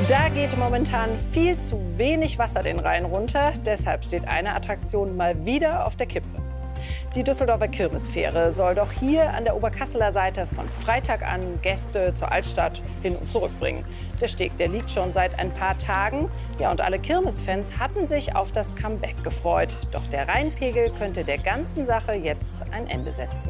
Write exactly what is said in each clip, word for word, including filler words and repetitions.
Da geht momentan viel zu wenig Wasser den Rhein runter. Deshalb steht eine Attraktion mal wieder auf der Kippe. Die Düsseldorfer Kirmesfähre soll doch hier an der Oberkasseler Seite von Freitag an Gäste zur Altstadt hin und zurück bringen. Der Steg, der liegt schon seit ein paar Tagen. Ja, und alle Kirmesfans hatten sich auf das Comeback gefreut. Doch der Rheinpegel könnte der ganzen Sache jetzt ein Ende setzen.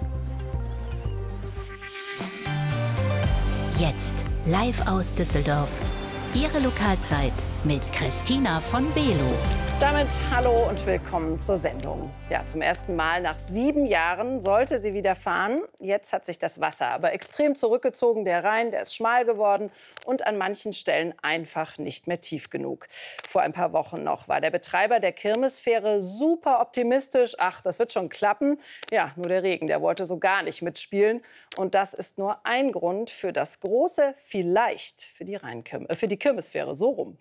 Jetzt live aus Düsseldorf. Ihre Lokalzeit mit Christina von Below. Damit hallo und willkommen zur Sendung. Ja, zum ersten Mal nach sieben Jahren sollte sie wieder fahren. Jetzt hat sich das Wasser aber extrem zurückgezogen. Der Rhein, der ist schmal geworden und an manchen Stellen einfach nicht mehr tief genug. Vor ein paar Wochen noch war der Betreiber der Kirmesfähre super optimistisch. Ach, das wird schon klappen. Ja, nur der Regen, der wollte so gar nicht mitspielen. Und das ist nur ein Grund für das große Vielleicht für die, Rheinkirm äh, für die Kirmesfähre. So rum.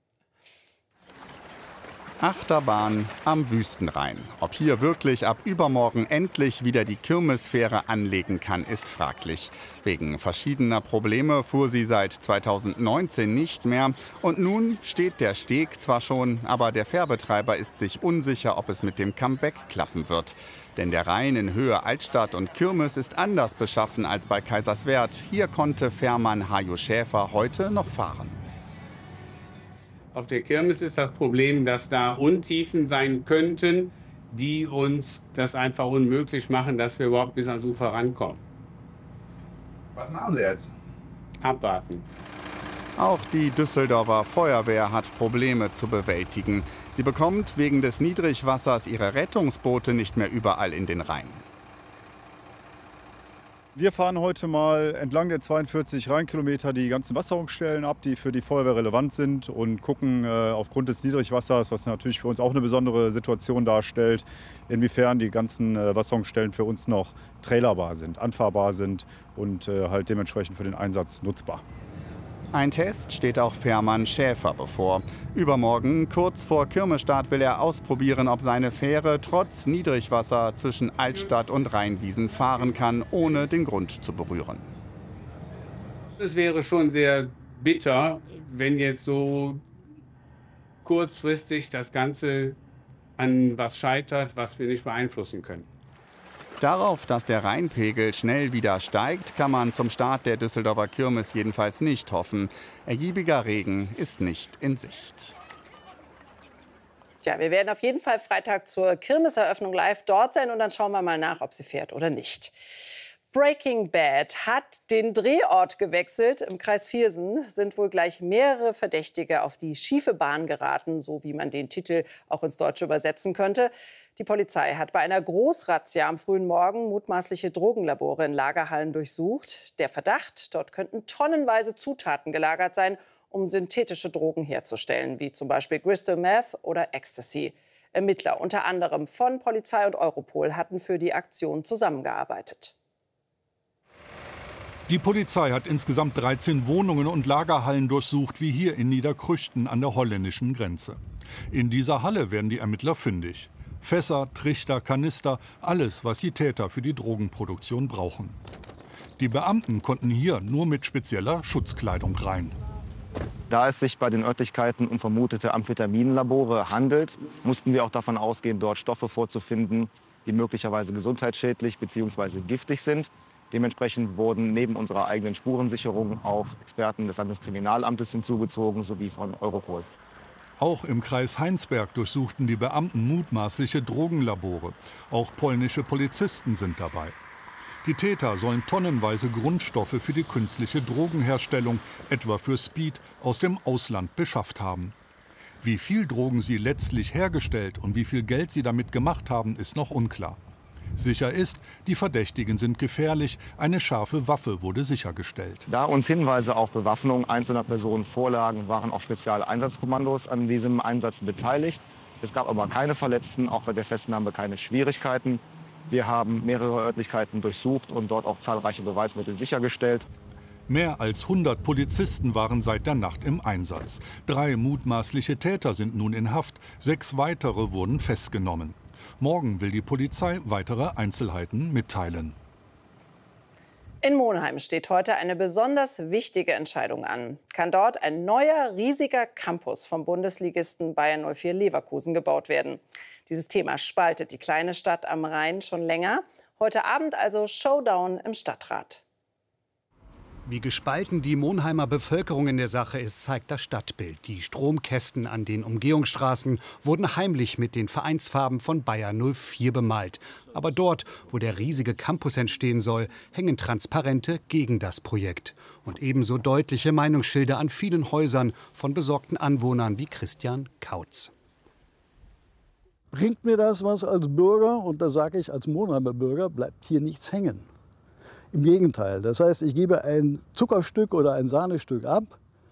Achterbahn am Wüstenrhein. Ob hier wirklich ab übermorgen endlich wieder die Kirmesfähre anlegen kann, ist fraglich. Wegen verschiedener Probleme fuhr sie seit zweitausendneunzehn nicht mehr. Und nun steht der Steg zwar schon, aber der Fährbetreiber ist sich unsicher, ob es mit dem Comeback klappen wird. Denn der Rhein in Höhe Altstadt und Kirmes ist anders beschaffen als bei Kaiserswerth. Hier konnte Fährmann Hajo Schäfer heute noch fahren. Auf der Kirmes ist das Problem, dass da Untiefen sein könnten, die uns das einfach unmöglich machen, dass wir überhaupt bis ans Ufer rankommen. Was machen Sie jetzt? Abwarten. Auch die Düsseldorfer Feuerwehr hat Probleme zu bewältigen. Sie bekommt wegen des Niedrigwassers ihre Rettungsboote nicht mehr überall in den Rhein. Wir fahren heute mal entlang der zweiundvierzig Rheinkilometer die ganzen Wasserungsstellen ab, die für die Feuerwehr relevant sind, und gucken äh, aufgrund des Niedrigwassers, was natürlich für uns auch eine besondere Situation darstellt, inwiefern die ganzen äh, Wasserungsstellen für uns noch trailerbar sind, anfahrbar sind und äh, halt dementsprechend für den Einsatz nutzbar. Ein Test steht auch Fährmann Schäfer bevor. Übermorgen, kurz vor Kirmesstart, will er ausprobieren, ob seine Fähre trotz Niedrigwasser zwischen Altstadt und Rheinwiesen fahren kann, ohne den Grund zu berühren. Es wäre schon sehr bitter, wenn jetzt so kurzfristig das Ganze an was scheitert, was wir nicht beeinflussen können. Darauf, dass der Rheinpegel schnell wieder steigt, kann man zum Start der Düsseldorfer Kirmes jedenfalls nicht hoffen. Ergiebiger Regen ist nicht in Sicht. Tja, wir werden auf jeden Fall Freitag zur Kirmeseröffnung live dort sein und dann schauen wir mal nach, ob sie fährt oder nicht. Breaking Bad hat den Drehort gewechselt. Im Kreis Viersen sind wohl gleich mehrere Verdächtige auf die schiefe Bahn geraten, so wie man den Titel auch ins Deutsche übersetzen könnte. Die Polizei hat bei einer Großrazzia am frühen Morgen mutmaßliche Drogenlabore in Lagerhallen durchsucht. Der Verdacht, dort könnten tonnenweise Zutaten gelagert sein, um synthetische Drogen herzustellen, wie zum Beispiel Crystal Meth oder Ecstasy. Ermittler, unter anderem von Polizei und Europol, hatten für die Aktion zusammengearbeitet. Die Polizei hat insgesamt dreizehn Wohnungen und Lagerhallen durchsucht, wie hier in Niederkrüchten an der holländischen Grenze. In dieser Halle werden die Ermittler fündig. Fässer, Trichter, Kanister, alles, was die Täter für die Drogenproduktion brauchen. Die Beamten konnten hier nur mit spezieller Schutzkleidung rein. Da es sich bei den Örtlichkeiten um vermutete Amphetaminlabore handelt, mussten wir auch davon ausgehen, dort Stoffe vorzufinden, die möglicherweise gesundheitsschädlich bzw. giftig sind. Dementsprechend wurden neben unserer eigenen Spurensicherung auch Experten des Landeskriminalamtes hinzugezogen, sowie von Europol. Auch im Kreis Heinsberg durchsuchten die Beamten mutmaßliche Drogenlabore. Auch polnische Polizisten sind dabei. Die Täter sollen tonnenweise Grundstoffe für die künstliche Drogenherstellung, etwa für Speed, aus dem Ausland beschafft haben. Wie viel Drogen sie letztlich hergestellt und wie viel Geld sie damit gemacht haben, ist noch unklar. Sicher ist, die Verdächtigen sind gefährlich. Eine scharfe Waffe wurde sichergestellt. Da uns Hinweise auf Bewaffnung einzelner Personen vorlagen, waren auch Spezialeinsatzkommandos an diesem Einsatz beteiligt. Es gab aber keine Verletzten, auch bei der Festnahme keine Schwierigkeiten. Wir haben mehrere Örtlichkeiten durchsucht und dort auch zahlreiche Beweismittel sichergestellt. Mehr als hundert Polizisten waren seit der Nacht im Einsatz. Drei mutmaßliche Täter sind nun in Haft. Sechs weitere wurden festgenommen. Morgen will die Polizei weitere Einzelheiten mitteilen. In Monheim steht heute eine besonders wichtige Entscheidung an. Kann dort ein neuer, riesiger Campus vom Bundesligisten Bayer null vier Leverkusen gebaut werden? Dieses Thema spaltet die kleine Stadt am Rhein schon länger. Heute Abend also Showdown im Stadtrat. Wie gespalten die Monheimer Bevölkerung in der Sache ist, zeigt das Stadtbild. Die Stromkästen an den Umgehungsstraßen wurden heimlich mit den Vereinsfarben von Bayer null vier bemalt. Aber dort, wo der riesige Campus entstehen soll, hängen Transparente gegen das Projekt. Und ebenso deutliche Meinungsschilder an vielen Häusern von besorgten Anwohnern wie Christian Kautz. Bringt mir das was als Bürger? Und da sage ich, als Monheimer Bürger bleibt hier nichts hängen. Im Gegenteil. Das heißt, ich gebe ein Zuckerstück oder ein Sahnestück ab,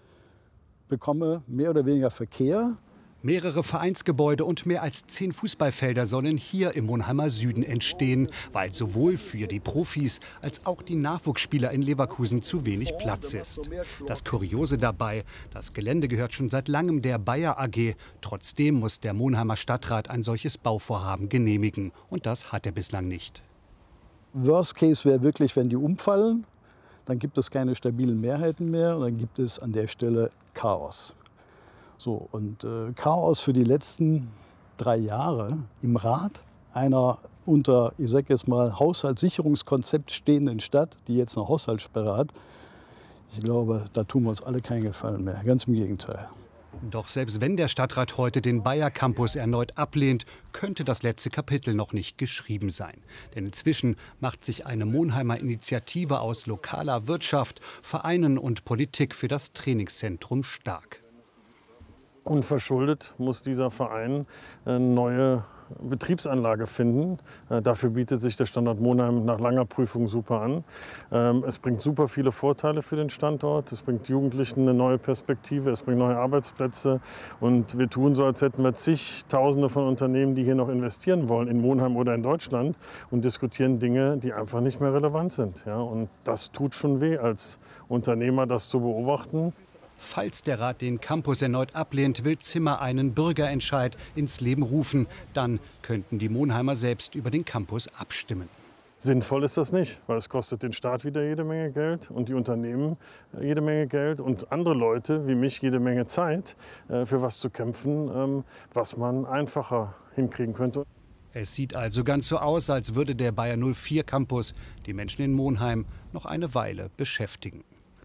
bekomme mehr oder weniger Verkehr. Mehrere Vereinsgebäude und mehr als zehn Fußballfelder sollen hier im Monheimer Süden entstehen, weil sowohl für die Profis als auch die Nachwuchsspieler in Leverkusen zu wenig Platz ist. Das Kuriose dabei, das Gelände gehört schon seit langem der Bayer A G. Trotzdem muss der Monheimer Stadtrat ein solches Bauvorhaben genehmigen. Und das hat er bislang nicht. Worst Case wäre wirklich, wenn die umfallen, dann gibt es keine stabilen Mehrheiten mehr und dann gibt es an der Stelle Chaos. So, und äh, Chaos für die letzten drei Jahre im Rat einer unter, ich sag jetzt mal, Haushaltssicherungskonzept stehenden Stadt, die jetzt eine Haushaltssperre hat. Ich glaube, da tun wir uns alle keinen Gefallen mehr, ganz im Gegenteil. Doch selbst wenn der Stadtrat heute den Bayer Campus erneut ablehnt, könnte das letzte Kapitel noch nicht geschrieben sein. Denn inzwischen macht sich eine Monheimer Initiative aus lokaler Wirtschaft, Vereinen und Politik für das Trainingszentrum stark. Unverschuldet muss dieser Verein eine neue Betriebsanlage finden. Dafür bietet sich der Standort Monheim nach langer Prüfung super an. Es bringt super viele Vorteile für den Standort. Es bringt Jugendlichen eine neue Perspektive, es bringt neue Arbeitsplätze. Und wir tun so, als hätten wir zigtausende von Unternehmen, die hier noch investieren wollen, in Monheim oder in Deutschland, und diskutieren Dinge, die einfach nicht mehr relevant sind. Ja, und das tut schon weh, als Unternehmer das zu beobachten. Falls der Rat den Campus erneut ablehnt, will Zimmer einen Bürgerentscheid ins Leben rufen. Dann könnten die Monheimer selbst über den Campus abstimmen. Sinnvoll ist das nicht, weil es kostet den Staat wieder jede Menge Geld und die Unternehmen jede Menge Geld und andere Leute wie mich jede Menge Zeit, für was zu kämpfen, was man einfacher hinkriegen könnte. Es sieht also ganz so aus, als würde der Bayer null vier Campus die Menschen in Monheim noch eine Weile beschäftigen.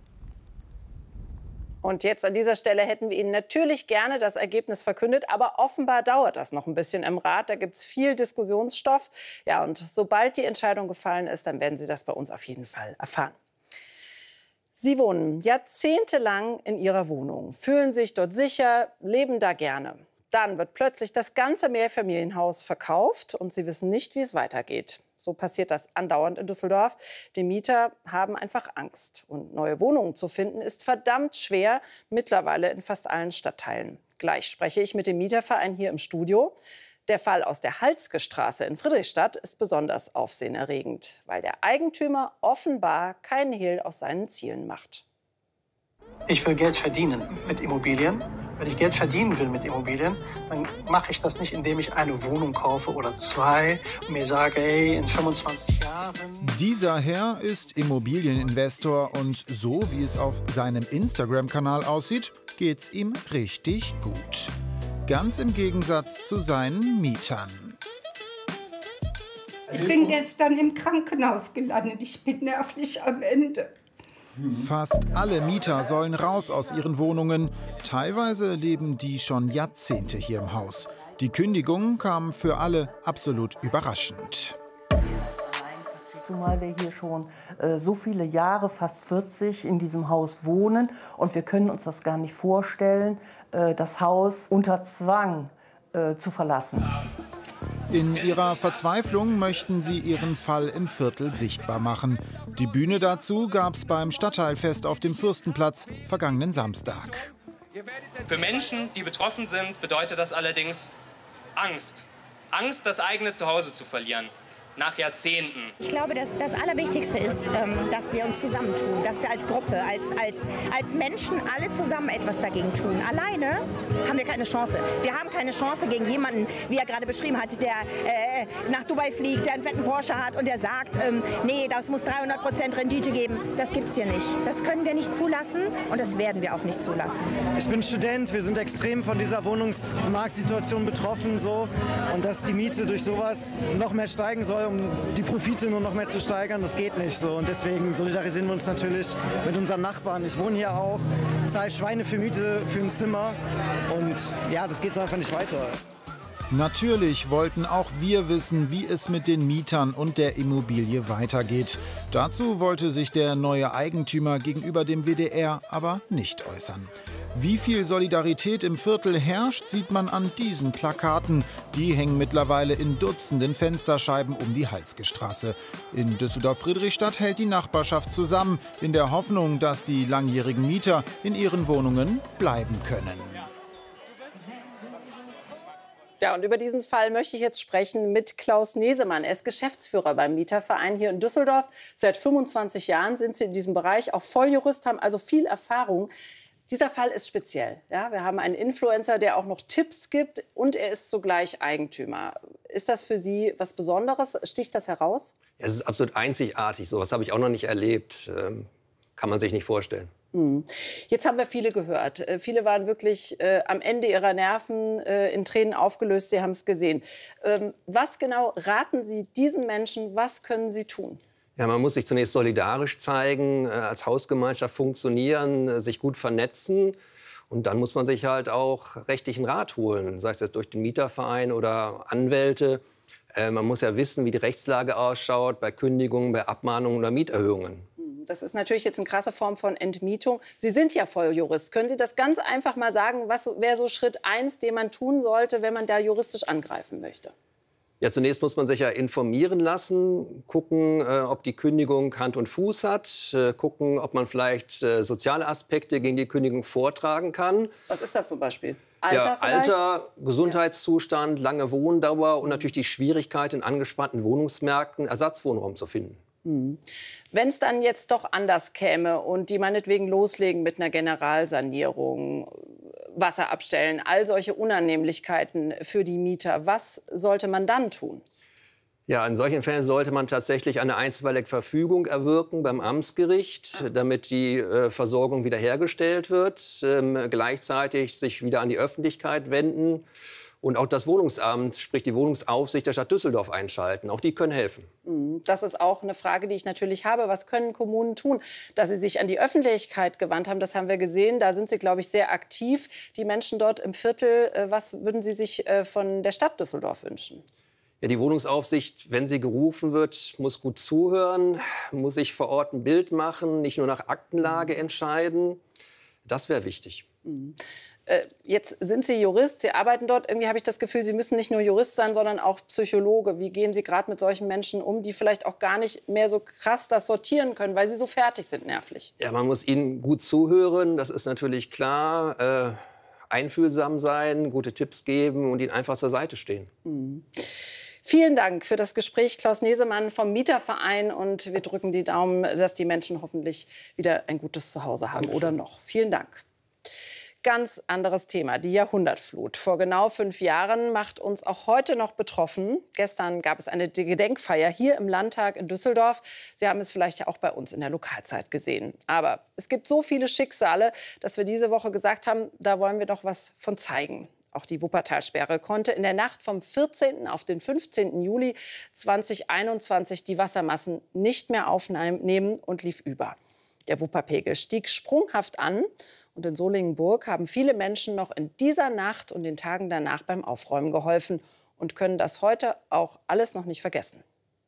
Und jetzt an dieser Stelle hätten wir Ihnen natürlich gerne das Ergebnis verkündet, aber offenbar dauert das noch ein bisschen im Rat. Da gibt es viel Diskussionsstoff. Ja, und sobald die Entscheidung gefallen ist, dann werden Sie das bei uns auf jeden Fall erfahren. Sie wohnen jahrzehntelang in Ihrer Wohnung, fühlen sich dort sicher, leben da gerne. Dann wird plötzlich das ganze Mehrfamilienhaus verkauft und Sie wissen nicht, wie es weitergeht. So passiert das andauernd in Düsseldorf. Die Mieter haben einfach Angst. Und neue Wohnungen zu finden, ist verdammt schwer, mittlerweile in fast allen Stadtteilen. Gleich spreche ich mit dem Mieterverein hier im Studio. Der Fall aus der Halske-Straße in Friedrichstadt ist besonders aufsehenerregend, weil der Eigentümer offenbar keinen Hehl aus seinen Zielen macht. Ich will Geld verdienen mit Immobilien. Wenn ich Geld verdienen will mit Immobilien, dann mache ich das nicht, indem ich eine Wohnung kaufe oder zwei und mir sage, ey, in fünfundzwanzig Jahren... Dieser Herr ist Immobilieninvestor und so wie es auf seinem Instagram-Kanal aussieht, geht's ihm richtig gut. Ganz im Gegensatz zu seinen Mietern. Ich bin gestern im Krankenhaus gelandet. Ich bin nervlich am Ende. Fast alle Mieter sollen raus aus ihren Wohnungen. Teilweise leben die schon Jahrzehnte hier im Haus. Die Kündigung kam für alle absolut überraschend. Zumal wir hier schon äh, so viele Jahre, fast vierzig, in diesem Haus wohnen. Und wir können uns das gar nicht vorstellen, äh, das Haus unter Zwang äh, zu verlassen. In ihrer Verzweiflung möchten sie ihren Fall im Viertel sichtbar machen. Die Bühne dazu gab es beim Stadtteilfest auf dem Fürstenplatz vergangenen Samstag. Für Menschen, die betroffen sind, bedeutet das allerdings Angst. Angst, das eigene Zuhause zu verlieren. nach Jahrzehnten. Ich glaube, dass das Allerwichtigste ist, ähm, dass wir uns zusammentun, dass wir als Gruppe, als, als, als Menschen alle zusammen etwas dagegen tun. Alleine haben wir keine Chance. Wir haben keine Chance gegen jemanden, wie er gerade beschrieben hat, der äh, nach Dubai fliegt, der einen fetten Porsche hat und der sagt, ähm, nee, das muss dreihundert Prozent Rendite geben. Das gibt's hier nicht. Das können wir nicht zulassen und das werden wir auch nicht zulassen. Ich bin Student, wir sind extrem von dieser Wohnungsmarktsituation betroffen so, und dass die Miete durch sowas noch mehr steigen soll, um die Profite nur noch mehr zu steigern, das geht nicht so. Und deswegen solidarisieren wir uns natürlich mit unseren Nachbarn. Ich wohne hier auch, zahle Schweine für Miete für ein Zimmer und ja, das geht so einfach nicht weiter. Natürlich wollten auch wir wissen, wie es mit den Mietern und der Immobilie weitergeht. Dazu wollte sich der neue Eigentümer gegenüber dem W D R aber nicht äußern. Wie viel Solidarität im Viertel herrscht, sieht man an diesen Plakaten. Die hängen mittlerweile in Dutzenden Fensterscheiben um die Halsgestraße. In Düsseldorf-Friedrichstadt hält die Nachbarschaft zusammen, in der Hoffnung, dass die langjährigen Mieter in ihren Wohnungen bleiben können. Ja, und über diesen Fall möchte ich jetzt sprechen mit Klaus Nesemann. Er ist Geschäftsführer beim Mieterverein hier in Düsseldorf. Seit fünfundzwanzig Jahren sind Sie in diesem Bereich, auch Volljurist, haben also viel Erfahrung. Dieser Fall ist speziell. Ja, wir haben einen Influencer, der auch noch Tipps gibt, und er ist zugleich Eigentümer. Ist das für Sie was Besonderes? Sticht das heraus? Ja, es ist absolut einzigartig. So was habe ich auch noch nicht erlebt. Ähm, kann man sich nicht vorstellen. Jetzt haben wir viele gehört. Viele waren wirklich äh, am Ende ihrer Nerven, äh, in Tränen aufgelöst. Sie haben es gesehen. Ähm, was genau raten Sie diesen Menschen? Was können sie tun? Ja, man muss sich zunächst solidarisch zeigen, äh, als Hausgemeinschaft funktionieren, äh, sich gut vernetzen. Und dann muss man sich halt auch rechtlichen Rat holen, sei es jetzt durch den Mieterverein oder Anwälte. Äh, man muss ja wissen, wie die Rechtslage ausschaut bei Kündigungen, bei Abmahnungen oder Mieterhöhungen. Das ist natürlich jetzt eine krasse Form von Entmietung. Sie sind ja Volljurist. Können Sie das ganz einfach mal sagen? Was wäre so Schritt eins, den man tun sollte, wenn man da juristisch angreifen möchte? Ja, zunächst muss man sich ja informieren lassen, gucken, äh, ob die Kündigung Hand und Fuß hat, äh, gucken, ob man vielleicht äh, soziale Aspekte gegen die Kündigung vortragen kann. Was ist das zum Beispiel? Alter, ja, vielleicht? Alter, Gesundheitszustand, lange Wohndauer und natürlich die Schwierigkeit, in angespannten Wohnungsmärkten Ersatzwohnraum zu finden. Mhm. Wenn es dann jetzt doch anders käme und die meinetwegen loslegen mit einer Generalsanierung, Wasser abstellen, all solche Unannehmlichkeiten für die Mieter, was sollte man dann tun? Ja, in solchen Fällen sollte man tatsächlich eine einstweilige Verfügung erwirken beim Amtsgericht, damit die äh, Versorgung wiederhergestellt wird, ähm, gleichzeitig sich wieder an die Öffentlichkeit wenden und auch das Wohnungsamt, sprich die Wohnungsaufsicht der Stadt Düsseldorf einschalten. Auch die können helfen. Das ist auch eine Frage, die ich natürlich habe. Was können Kommunen tun? Dass sie sich an die Öffentlichkeit gewandt haben, das haben wir gesehen. Da sind sie, glaube ich, sehr aktiv. Die Menschen dort im Viertel, was würden Sie sich von der Stadt Düsseldorf wünschen? Ja, die Wohnungsaufsicht, wenn sie gerufen wird, muss gut zuhören, muss sich vor Ort ein Bild machen, nicht nur nach Aktenlage entscheiden. Das wäre wichtig. Mhm. Jetzt sind Sie Jurist, Sie arbeiten dort. Irgendwie habe ich das Gefühl, Sie müssen nicht nur Jurist sein, sondern auch Psychologe. Wie gehen Sie gerade mit solchen Menschen um, die vielleicht auch gar nicht mehr so krass das sortieren können, weil sie so fertig sind nervlich? Ja, man muss ihnen gut zuhören, das ist natürlich klar. Äh, einfühlsam sein, gute Tipps geben und ihnen einfach zur Seite stehen. Mhm. Vielen Dank für das Gespräch, Klaus Nesemann vom Mieterverein. Und wir drücken die Daumen, dass die Menschen hoffentlich wieder ein gutes Zuhause haben. Oder noch. Vielen Dank. Ganz anderes Thema, die Jahrhundertflut. Vor genau fünf Jahren macht uns auch heute noch betroffen. Gestern gab es eine Gedenkfeier hier im Landtag in Düsseldorf. Sie haben es vielleicht ja auch bei uns in der Lokalzeit gesehen. Aber es gibt so viele Schicksale, dass wir diese Woche gesagt haben, da wollen wir doch was von zeigen. Auch die Wuppertalsperre konnte in der Nacht vom vierzehnten auf den fünfzehnten Juli zweitausendeinundzwanzig die Wassermassen nicht mehr aufnehmen und lief über. Der Wupperpegel stieg sprunghaft an. Und in Solingenburg haben viele Menschen noch in dieser Nacht und den Tagen danach beim Aufräumen geholfen und können das heute auch alles noch nicht vergessen.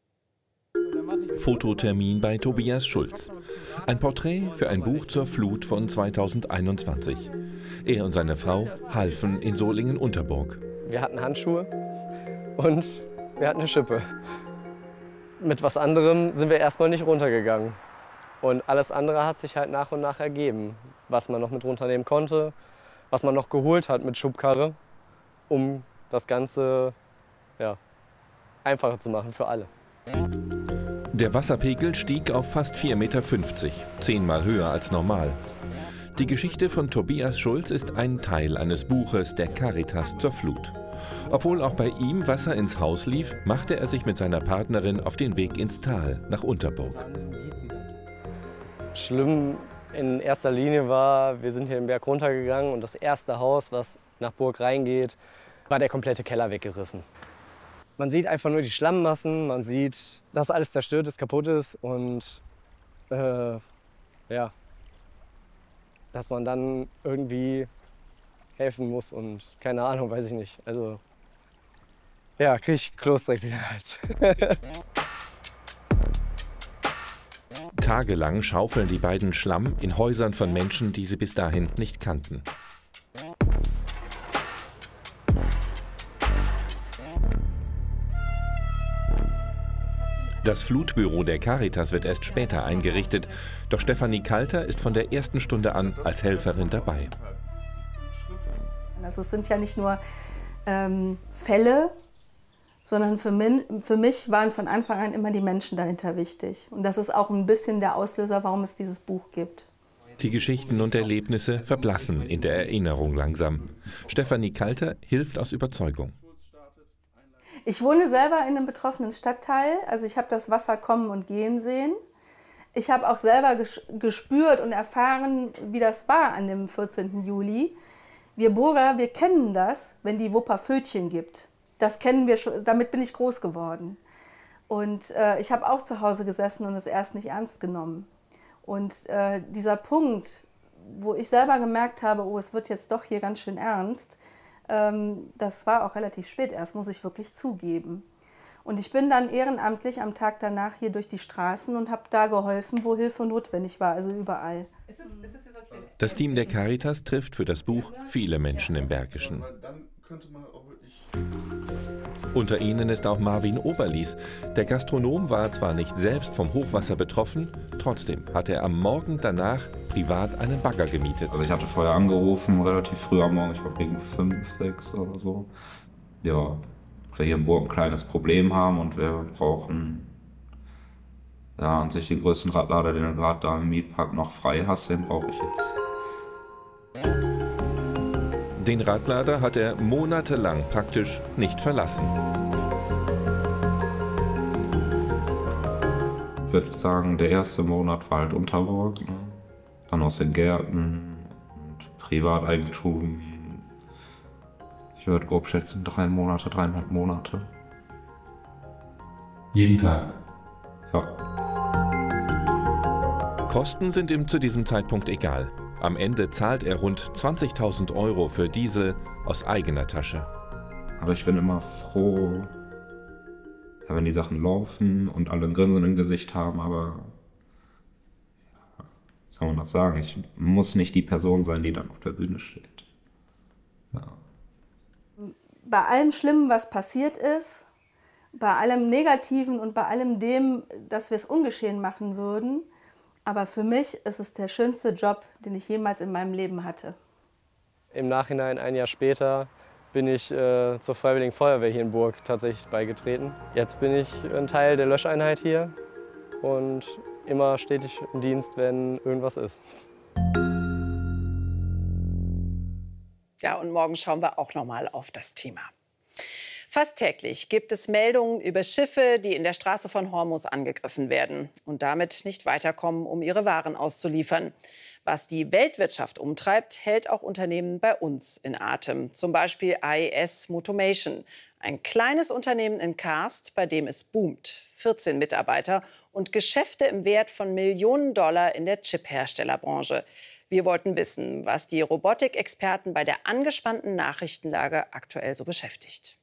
Fototermin bei Tobias Schulz. Ein Porträt für ein Buch zur Flut von zweitausendeinundzwanzig. Er und seine Frau halfen in Solingen-Unterburg. Wir hatten Handschuhe und wir hatten eine Schippe. Mit was anderem sind wir erstmal nicht runtergegangen. Und alles andere hat sich halt nach und nach ergeben, was man noch mit runternehmen konnte, was man noch geholt hat mit Schubkarre, um das Ganze ja, einfacher zu machen für alle. Der Wasserpegel stieg auf fast vier Meter fünfzig, zehnmal höher als normal. Die Geschichte von Tobias Schulz ist ein Teil eines Buches der Caritas zur Flut. Obwohl auch bei ihm Wasser ins Haus lief, machte er sich mit seiner Partnerin auf den Weg ins Tal nach Unterburg. Schlimm in erster Linie war, wir sind hier den Berg runtergegangen und das erste Haus, was nach Burg reingeht, war der komplette Keller weggerissen. Man sieht einfach nur die Schlammmassen, man sieht, dass alles zerstört ist, kaputt ist und äh, ja, dass man dann irgendwie helfen muss und keine Ahnung, weiß ich nicht. Also ja, krieg ich Kloß direkt wieder Hals. Tagelang schaufeln die beiden Schlamm in Häusern von Menschen, die sie bis dahin nicht kannten. Das Flutbüro der Caritas wird erst später eingerichtet, doch Stefanie Kalter ist von der ersten Stunde an als Helferin dabei. Also es sind ja nicht nur ähm, Fälle, sondern für, min, für mich waren von Anfang an immer die Menschen dahinter wichtig. Und das ist auch ein bisschen der Auslöser, warum es dieses Buch gibt. Die Geschichten und Erlebnisse verblassen in der Erinnerung langsam. Stefanie Kalter hilft aus Überzeugung. Ich wohne selber in einem betroffenen Stadtteil, also ich habe das Wasser kommen und gehen sehen. Ich habe auch selber gespürt und erfahren, wie das war an dem vierzehnten Juli. Wir Burger, wir kennen das, wenn die Wupper Pfötchen gibt. Das kennen wir schon, damit bin ich groß geworden. Und äh, ich habe auch zu Hause gesessen und es erst nicht ernst genommen. Und äh, dieser Punkt, wo ich selber gemerkt habe, oh, es wird jetzt doch hier ganz schön ernst, das war auch relativ spät erst, muss ich wirklich zugeben. Und ich bin dann ehrenamtlich am Tag danach hier durch die Straßen und habe da geholfen, wo Hilfe notwendig war, also überall. Das Team der Caritas trifft für das Buch viele Menschen im Bergischen. Unter ihnen ist auch Marvin Oberlies. Der Gastronom war zwar nicht selbst vom Hochwasser betroffen, trotzdem hat er am Morgen danach privat einen Bagger gemietet. Also ich hatte vorher angerufen, relativ früh am Morgen, ich glaube gegen fünf, sechs oder so. Ja, wir hier in Burg ein kleines Problem haben und wir brauchen ja an sich den größten Radlader, den du gerade da im Mietpark noch frei hast, den brauche ich jetzt. Den Radlader hat er monatelang praktisch nicht verlassen. Ich würde sagen, der erste Monat war halt Unterburg, ne? Dann aus den Gärten und Privateigentum. Ich würde grob schätzen, drei Monate, dreieinhalb Monate. Jeden Tag? Ja. Kosten sind ihm zu diesem Zeitpunkt egal. Am Ende zahlt er rund zwanzigtausend Euro für Diesel aus eigener Tasche. Aber ich bin immer froh, ja, wenn die Sachen laufen und alle ein Grinsen im Gesicht haben, aber ja, wie soll man das sagen? Ich muss nicht die Person sein, die dann auf der Bühne steht. Ja. Bei allem Schlimmen, was passiert ist, bei allem Negativen und bei allem dem, dass wir es ungeschehen machen würden, aber für mich ist es der schönste Job, den ich jemals in meinem Leben hatte. Im Nachhinein, ein Jahr später, bin ich äh, zur Freiwilligen Feuerwehr hier in Burg tatsächlich beigetreten. Jetzt bin ich ein Teil der Löscheinheit hier und immer stetig im Dienst, wenn irgendwas ist. Ja, und morgen schauen wir auch noch mal auf das Thema. Fast täglich gibt es Meldungen über Schiffe, die in der Straße von Hormuz angegriffen werden und damit nicht weiterkommen, um ihre Waren auszuliefern. Was die Weltwirtschaft umtreibt, hält auch Unternehmen bei uns in Atem. Zum Beispiel I S Motomation, ein kleines Unternehmen in Karst, bei dem es boomt. vierzehn Mitarbeiter und Geschäfte im Wert von Millionen Dollar in der Chip-Herstellerbranche. Wir wollten wissen, was die Robotikexperten bei der angespannten Nachrichtenlage aktuell so beschäftigt.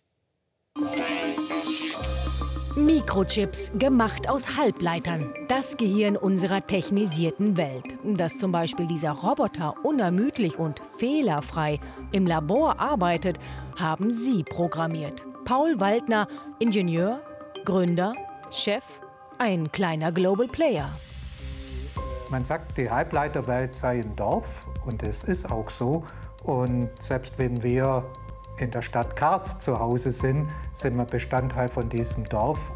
Mikrochips, gemacht aus Halbleitern. Das Gehirn unserer technisierten Welt. Dass zum Beispiel dieser Roboter unermüdlich und fehlerfrei im Labor arbeitet, haben Sie programmiert. Paul Waldner, Ingenieur, Gründer, Chef, ein kleiner Global Player. Man sagt, die Halbleiterwelt sei ein Dorf und es ist auch so. Und selbst wenn wir in der Stadt Karst zu Hause sind, sind wir Bestandteil von diesem Dorf.